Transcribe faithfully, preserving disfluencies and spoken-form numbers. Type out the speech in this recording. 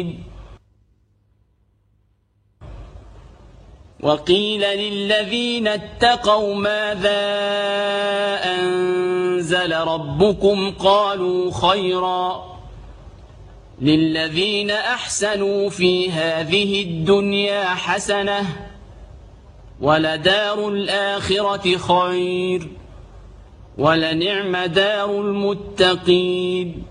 وقيل للذين اتقوا ماذا أنزل ربكم قالوا خيرا للذين أحسنوا في هذه الدنيا حسنة ولدار الآخرة خير ولنعم دار المتقين.